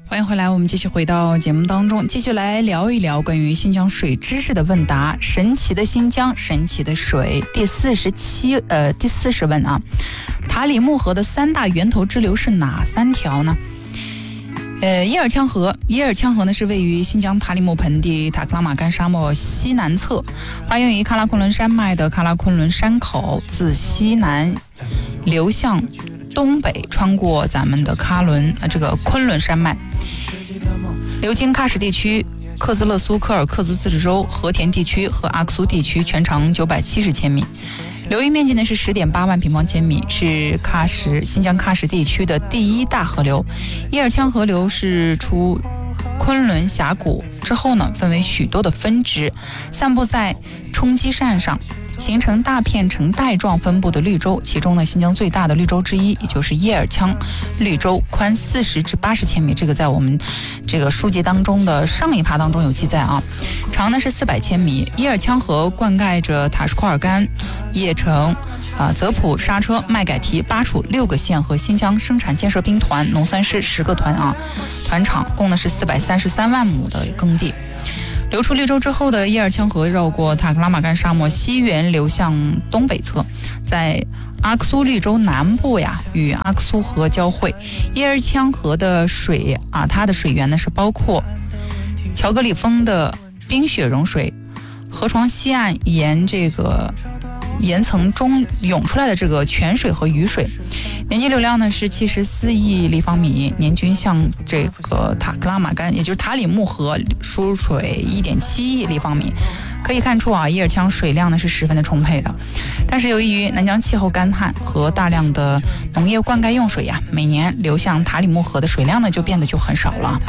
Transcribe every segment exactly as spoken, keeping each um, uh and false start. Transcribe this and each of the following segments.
欢迎回来，我们继续回到节目当中，继续来聊一聊关于新疆水知识的问答。神奇的新疆，神奇的水。第四十七呃第四十问啊，塔里木河的三大源头支流是哪三条呢？呃，耶尔羌河，耶尔羌河呢是位于新疆塔里木盆地塔克拉玛干沙漠西南侧，发源于喀拉昆仑山脉的喀拉昆仑山口，自西南流向东北，穿过咱们的喀伦呃这个昆仑山脉，流经喀什地区、克孜勒苏柯尔克孜自治州、和田地区和阿克苏地区，全长九百七十千米。流域面积呢是 十点八万平方千米，是喀什新疆喀什地区的第一大河流。耶尔羌河流是出昆仑峡谷之后呢，分为许多的分支，散布在冲积扇上，形成大片呈带状分布的绿洲。其中呢，新疆最大的绿洲之一，也就是耶尔羌绿洲，宽四十至八十千米，这个在我们这个书籍当中的上一趴当中有记载啊。长呢是四百千米。耶尔羌河灌溉着塔什库尔干、叶城、啊泽普、沙车、麦改提、巴楚六个县和新疆生产建设兵团、农三师十个团啊团场，共呢是四百三十三万亩的耕地。流出绿洲之后的耶尔羌河绕过塔克拉玛干沙漠西缘流向东北侧，在阿克苏绿洲南部呀与阿克苏河交汇。耶尔羌河的水啊，它的水源呢是包括乔格里峰的冰雪融水，河床西岸沿这个岩层中涌出来的这个泉水和雨水，年均流量呢是七十四亿立方米，年均向这个塔克拉玛干，也就是塔里木河输水 一点七亿立方米。可以看出啊，耶尔羌水量呢是十分的充沛的，但是由于南疆气候干旱和大量的农业灌溉用水呀，每年流向塔里木河的水量呢就变得就很少了。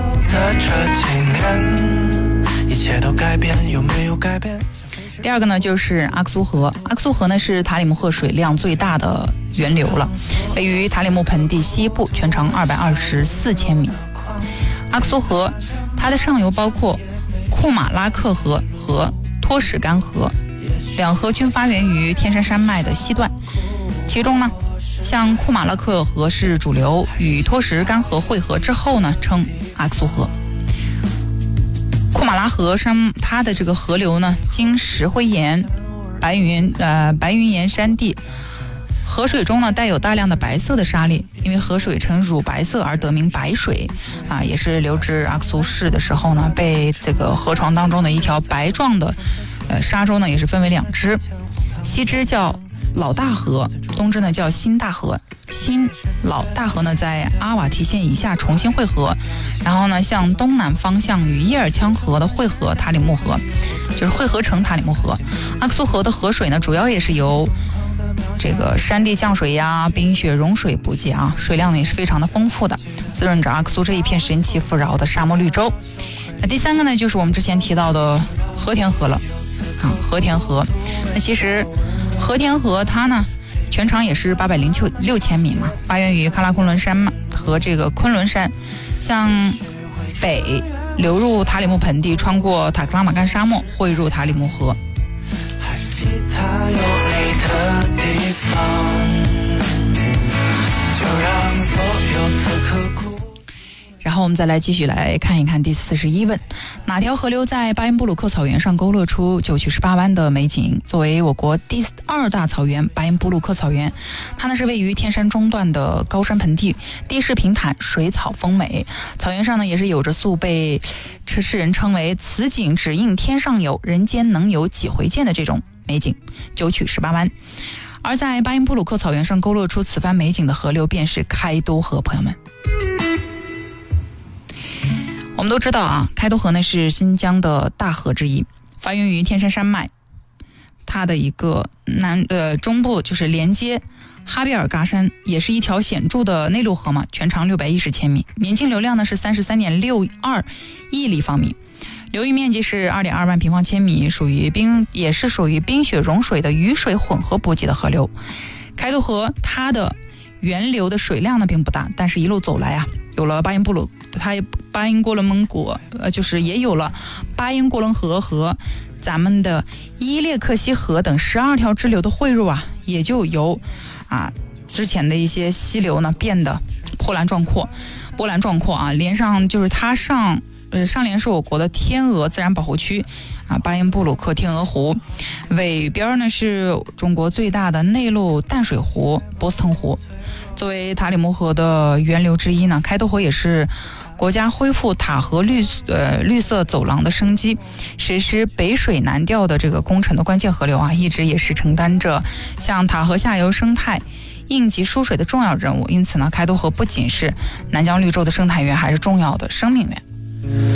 一切都改变，有没有改变？第二个呢就是阿克苏河。阿克苏河呢是塔里木河水量最大的源流了，位于塔里木盆地西部，全长二百二十四千米。阿克苏河它的上游包括库马拉克河和托什干河，两河均发源于天山山脉的西段。其中呢，像库马拉克河是主流，与托什干河汇合之后呢，称阿克苏河。库马拉河山它的这个河流呢，经石灰岩、白云呃白云岩山地，河水中呢带有大量的白色的沙粒，因为河水呈乳白色而得名白水啊，也是流至阿克苏市的时候呢，被这个河床当中的一条白状的呃沙洲呢，也是分为两支，西支叫老大河，东支呢叫新大河。新老大河呢在阿瓦提县以下重新汇合，然后呢向东南方向与耶尔羌河的汇合塔里木河，就是汇合成塔里木河。阿克苏河的河水呢主要也是由这个山地降水呀、冰雪融水补给啊，水量呢也是非常的丰富的，滋润着阿克苏这一片神奇富饶的沙漠绿洲。那第三个呢就是我们之前提到的和田河了啊，和田河。那其实和田河它呢全长也是八百零六千米嘛，发源于喀拉昆仑山和这个昆仑山，向北流入塔里木盆地，穿过塔克拉玛干沙漠，汇入塔里木河。还是其他有你的地方，就让所有此刻哭。然后我们再来继续来看一看第四十一问，哪条河流在巴音布鲁克草原上勾勒出九曲十八弯的美景？作为我国第二大草原，巴音布鲁克草原，它呢是位于天山中段的高山盆地，地势平坦，水草丰美。草原上呢也是有着素被世人称为此景只应天上有，人间能有几回见的这种美景，九曲十八弯。而在巴音布鲁克草原上勾勒出此番美景的河流便是开都河。朋友们，我们都知道啊，开都河呢是新疆的大河之一，发源于天山山脉，它的一个南呃中部就是连接哈比尔嘎山，也是一条显著的内陆河嘛，全长六百一十千米，年径流量呢是 三十三点六二亿立方米，流域面积是 二点二万平方千米，属于冰也是属于冰雪融水的雨水混合补给的河流。开都河它的源流的水量呢并不大，但是一路走来啊，有了巴音布鲁它巴音郭伦蒙古呃就是也有了巴音郭伦河和咱们的伊列克西河等十二条支流的汇入啊，也就由啊之前的一些溪流呢变得波澜壮阔，波澜壮阔啊！连上就是它上。呃，上联是我国的天鹅自然保护区啊，巴音布鲁克天鹅湖，尾边呢是中国最大的内陆淡水湖波斯腾湖。作为塔里木河的源流之一呢，开头河也是国家恢复塔河绿呃绿色走廊的生机，实施北水南调的这个工程的关键河流啊，一直也是承担着像塔河下游生态应急输水的重要任务。因此呢，开头河不仅是南疆绿洲的生态源，还是重要的生命源。